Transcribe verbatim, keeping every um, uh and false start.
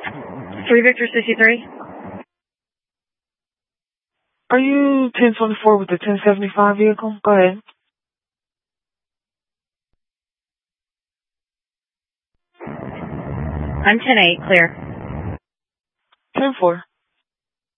three Victor sixty-three. Are you ten twenty-four with the ten seventy-five vehicle? Go ahead. I'm ten eight, clear. ten four.